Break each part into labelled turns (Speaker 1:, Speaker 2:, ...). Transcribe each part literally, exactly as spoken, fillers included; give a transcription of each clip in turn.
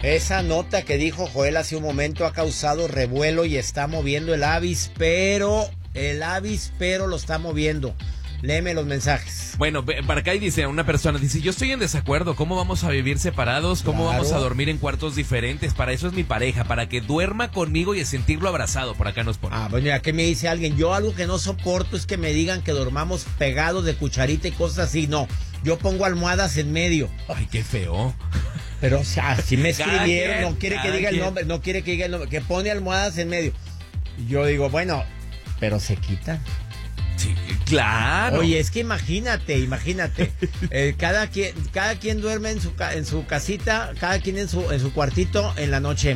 Speaker 1: Esa nota que dijo Joel hace un momento ha causado revuelo y está moviendo el avispero. El avispero lo está moviendo. Léeme los mensajes.
Speaker 2: Bueno, para acá dice una persona, dice, yo estoy en desacuerdo, ¿cómo vamos a vivir separados? ¿Cómo
Speaker 1: Claro.
Speaker 2: vamos a dormir en cuartos diferentes? Para eso es mi pareja, para que duerma conmigo y sentirlo abrazado. Por acá nos pone.
Speaker 1: Ah, bueno, ¿a qué me dice alguien? Yo algo que no soporto es que me digan que dormamos pegados de cucharita y cosas así. No, yo pongo almohadas en medio.
Speaker 2: Ay, qué feo.
Speaker 1: Pero, o sea, si me
Speaker 2: Cada
Speaker 1: escribieron,
Speaker 2: quien,
Speaker 1: no quiere que
Speaker 2: cada
Speaker 1: diga el
Speaker 2: quien.
Speaker 1: nombre, no quiere que diga el nombre, que pone almohadas en medio. Y yo digo, bueno, pero se quitan.
Speaker 2: Sí, claro.
Speaker 1: Oye, es que imagínate, imagínate. eh, cada quien, cada quien duerme en su ca- en su casita, cada quien en su en su cuartito en la noche.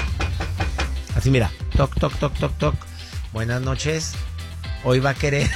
Speaker 1: Así mira, toc toc toc toc toc. Buenas noches. Hoy va a querer.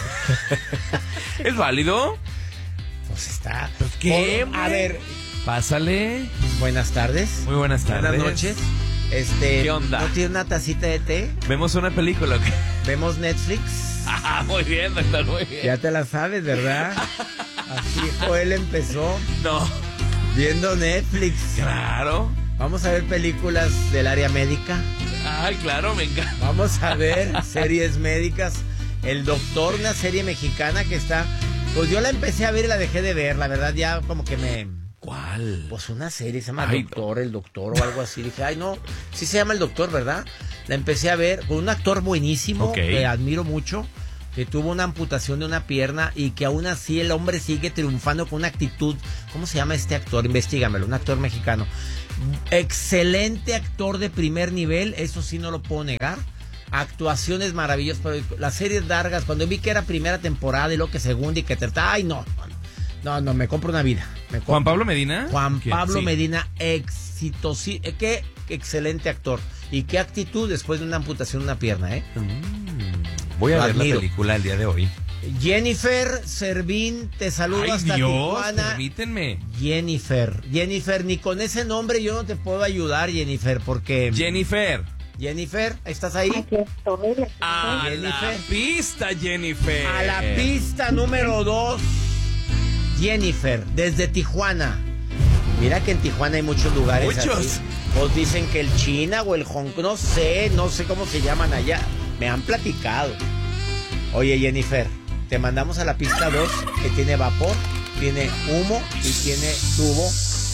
Speaker 2: ¿Es válido?
Speaker 1: Pues está.
Speaker 2: Pues, ¿qué,
Speaker 1: Oh, a
Speaker 2: hombre?
Speaker 1: ver,
Speaker 2: Pásale.
Speaker 1: buenas tardes.
Speaker 2: Muy buenas tardes.
Speaker 1: Buenas noches. Este,
Speaker 2: ¿Qué onda?
Speaker 1: ¿No tiene una tacita de té?
Speaker 2: ¿Vemos una película o qué?
Speaker 1: ¿Vemos Netflix?
Speaker 2: Ah, muy bien, doctor, muy bien.
Speaker 1: Ya te la sabes, ¿verdad? Así Joel empezó
Speaker 2: No.
Speaker 1: viendo Netflix.
Speaker 2: Claro.
Speaker 1: Vamos a ver películas del área médica.
Speaker 2: Ay, claro, me encanta.
Speaker 1: Vamos a ver series médicas. El Doctor, una serie mexicana que está... Pues yo la empecé a ver y la dejé de ver. La verdad ya como que me...
Speaker 2: ¿Cuál?
Speaker 1: Pues una serie, se llama
Speaker 2: Ay,
Speaker 1: Doctor, el Doctor o algo así. Dije, ay no, sí se llama El Doctor, ¿verdad? La empecé a ver con un actor buenísimo,
Speaker 2: Ok.
Speaker 1: que admiro mucho, que tuvo una amputación de una pierna y que aún así el hombre sigue triunfando con una actitud. ¿Cómo se llama este actor? Investígamelo, un actor mexicano. Excelente actor de primer nivel, eso sí no lo puedo negar. Actuaciones maravillosas, pero las series largas, cuando vi que era primera temporada y luego que segunda y que tercera, ay no, no, no, me compro una vida. Me compro.
Speaker 2: ¿Juan Pablo Medina?
Speaker 1: Juan
Speaker 2: ¿Quién?
Speaker 1: Pablo
Speaker 2: Sí.
Speaker 1: Medina, exitosí, eh, qué excelente actor. Y qué actitud después de una amputación de una pierna, ¿eh?
Speaker 2: Mm, voy a
Speaker 1: Lo
Speaker 2: ver
Speaker 1: admiro.
Speaker 2: la película el día de hoy.
Speaker 1: Jennifer Servín, te saludo
Speaker 2: Ay,
Speaker 1: hasta
Speaker 2: Dios,
Speaker 1: Tijuana.
Speaker 2: permítanme.
Speaker 1: Jennifer, Jennifer, ni con ese nombre yo no te puedo ayudar, Jennifer, porque...
Speaker 2: Jennifer.
Speaker 1: Jennifer, ¿estás ahí?
Speaker 3: Aquí estoy, aquí
Speaker 2: A
Speaker 3: estoy.
Speaker 2: la
Speaker 1: Jennifer.
Speaker 2: pista, Jennifer.
Speaker 1: A la pista número dos, Jennifer, desde Tijuana. Mira que en Tijuana hay muchos lugares
Speaker 2: Muchos.
Speaker 1: así. Pues dicen que el China o el Hong Kong, no sé, no sé cómo se llaman allá. Me han platicado. Oye, Jennifer, te mandamos a la pista dos, que tiene vapor, tiene humo y tiene tubo.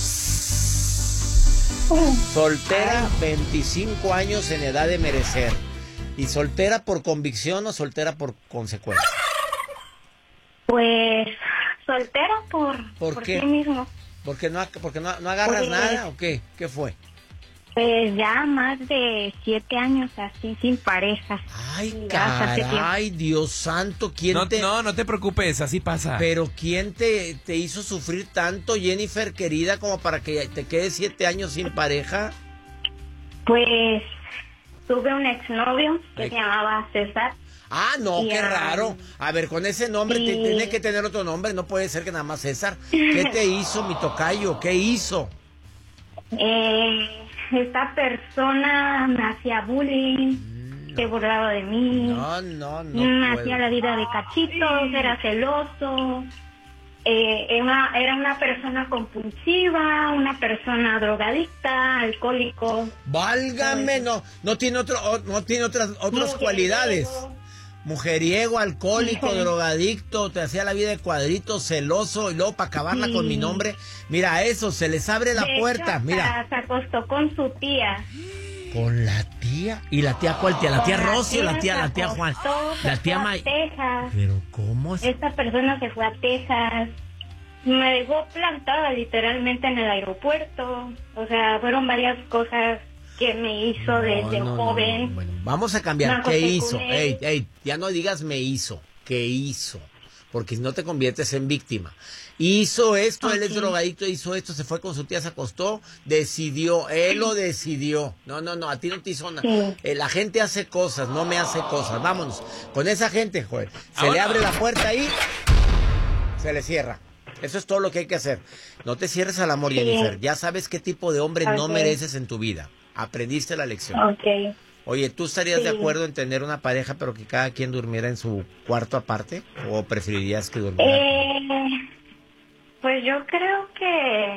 Speaker 1: Soltera, veinticinco años en edad de merecer. ¿Y soltera por convicción o soltera por consecuencia?
Speaker 3: Pues soltera por,
Speaker 1: ¿Por
Speaker 3: por
Speaker 1: qué?
Speaker 3: sí mismo.
Speaker 1: ¿Porque no, porque no, no agarras
Speaker 3: Pues-
Speaker 1: nada o qué? ¿Qué fue?
Speaker 3: Pues ya más de siete años así sin pareja.
Speaker 1: Ay,
Speaker 3: Ya bastante
Speaker 1: caray, Dios santo, ¿quién
Speaker 2: No,
Speaker 1: te...
Speaker 2: no, no te preocupes, así pasa.
Speaker 1: Pero ¿quién te, te hizo sufrir tanto, Jennifer, querida, como para que te quedes siete años sin pareja?
Speaker 3: Pues tuve un exnovio que
Speaker 1: Ay.
Speaker 3: se llamaba César.
Speaker 1: Ah, no,
Speaker 3: Y,
Speaker 1: qué
Speaker 3: ah,
Speaker 1: raro. A ver, con ese nombre
Speaker 3: sí.
Speaker 1: te- tiene que tener otro nombre, no puede ser que nada más César. ¿Qué te hizo, mi tocayo? ¿Qué hizo?
Speaker 3: Eh, esta persona me hacía bullying, se burlaba de mí,
Speaker 1: No, no, no
Speaker 3: me
Speaker 1: puedo.
Speaker 3: hacía la vida de cachitos, era celoso. Eh, era, una, era una persona compulsiva, una persona drogadicta, alcohólico.
Speaker 1: Válgame, no, no tiene otro, o- no tiene otras, otras
Speaker 3: Mujeriego.
Speaker 1: cualidades. Mujeriego, alcohólico,
Speaker 3: Ujú.
Speaker 1: drogadicto, te hacía la vida de cuadritos, celoso, y luego para acabarla
Speaker 3: Sí.
Speaker 1: con mi nombre, mira a eso, se les abre la
Speaker 3: De hecho,
Speaker 1: puerta,
Speaker 3: hasta
Speaker 1: mira.
Speaker 3: se acostó con su tía.
Speaker 1: Con la tía. ¿Y la tía cuál tía? ¿La tía
Speaker 3: Con la
Speaker 1: Rosy o la
Speaker 3: tía
Speaker 1: tía,
Speaker 3: se
Speaker 1: la tía Juan?
Speaker 3: acostó, se
Speaker 1: La tía
Speaker 3: fue a
Speaker 1: May.
Speaker 3: Texas.
Speaker 1: Pero ¿cómo es?
Speaker 3: Esta persona se fue a Texas. Me dejó plantada literalmente en el aeropuerto. O sea, fueron varias cosas que me hizo
Speaker 1: No,
Speaker 3: desde
Speaker 1: no, no,
Speaker 3: joven.
Speaker 1: no. Bueno, vamos a cambiar.
Speaker 3: Me
Speaker 1: ¿Qué
Speaker 3: acosté
Speaker 1: hizo?
Speaker 3: con él.
Speaker 1: Ey, ey, ya no digas me hizo. ¿Qué hizo? Porque si no te conviertes en víctima. Hizo esto, él es
Speaker 3: Ok.
Speaker 1: drogadicto, hizo esto, se fue con su tía, se acostó, decidió, él lo decidió. No, no, no, a ti no te hizo nada.
Speaker 3: Sí.
Speaker 1: Eh, la gente hace cosas, no me hace cosas. Vámonos. Con esa gente, joder. Se le
Speaker 2: Ahora-
Speaker 1: abre la puerta y se le cierra. Eso es todo lo que hay que hacer. No te cierres al amor,
Speaker 3: Sí.
Speaker 1: Jennifer. Ya sabes qué tipo de hombre no
Speaker 3: Ok.
Speaker 1: mereces en tu vida. Aprendiste la lección.
Speaker 3: Ok.
Speaker 1: Oye, ¿tú estarías de
Speaker 3: Sí.
Speaker 1: acuerdo en tener una pareja pero que cada quien durmiera en su cuarto aparte? ¿O preferirías que durmiera?
Speaker 3: Eh, pues yo creo que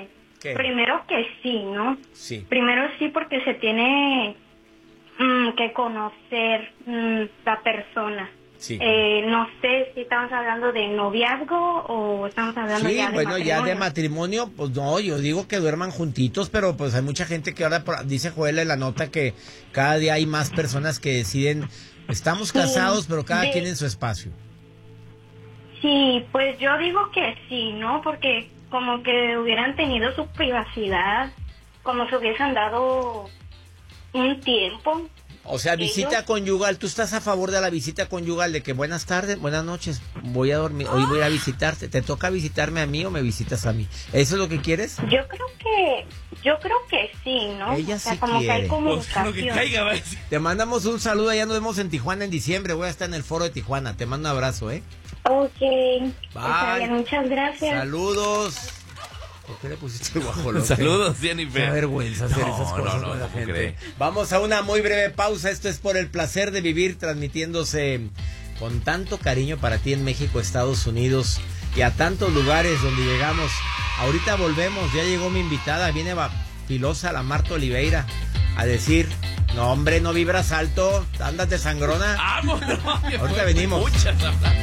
Speaker 1: ¿Qué?
Speaker 3: Primero que sí, ¿no?
Speaker 1: Sí.
Speaker 3: Primero sí porque se tiene mm, que conocer mm, la persona.
Speaker 1: Sí.
Speaker 3: Eh, no sé si estamos hablando de noviazgo o estamos hablando
Speaker 1: Sí,
Speaker 3: ya de
Speaker 1: bueno,
Speaker 3: matrimonio.
Speaker 1: ya de matrimonio, pues no, yo digo que duerman juntitos, pero pues hay mucha gente que ahora, por- dice Joel en la nota que cada día hay más personas que deciden, estamos
Speaker 3: Sí,
Speaker 1: casados, pero cada
Speaker 3: de-
Speaker 1: quien en su espacio.
Speaker 3: Sí, pues yo digo que sí, ¿no? Porque como que hubieran tenido su privacidad, como se hubiesen dado un tiempo.
Speaker 1: O sea, visita
Speaker 3: Ellos-
Speaker 1: conyugal, ¿tú estás a favor de la visita conyugal? De que buenas tardes, buenas noches, voy a dormir, hoy voy a visitarte, ¿te toca visitarme a mí o me visitas a mí? ¿Eso es lo que quieres?
Speaker 3: Yo creo que, yo creo que sí, ¿no?
Speaker 1: Ella
Speaker 3: o sea,
Speaker 1: sí
Speaker 3: como que
Speaker 1: quiere.
Speaker 3: hay
Speaker 2: Pues, lo que
Speaker 3: comunicación.
Speaker 2: caiga, va a decir.
Speaker 1: Te mandamos un saludo, ya nos vemos en Tijuana en diciembre, voy a estar en el foro de Tijuana, te mando un abrazo, ¿eh?
Speaker 3: Ok, está bien, muchas gracias.
Speaker 1: Saludos. ¿Por qué le pusiste el guajolote?
Speaker 2: Saludos,
Speaker 1: Qué
Speaker 2: Jennifer.
Speaker 1: vergüenza hacer
Speaker 2: No,
Speaker 1: esas cosas
Speaker 2: no, no,
Speaker 1: con la
Speaker 2: ¿cómo
Speaker 1: gente.
Speaker 2: cree?
Speaker 1: Vamos a una muy breve pausa. Esto es por el placer de vivir, transmitiéndose con tanto cariño para ti en México, Estados Unidos y a tantos lugares donde llegamos. Ahorita volvemos, ya llegó mi invitada, viene va- filosa la Marta Oliveira a decir, no hombre, no vibras alto, andas de sangrona.
Speaker 2: ¡Vámonos!
Speaker 1: Ahorita venimos.
Speaker 2: Muchas hablas.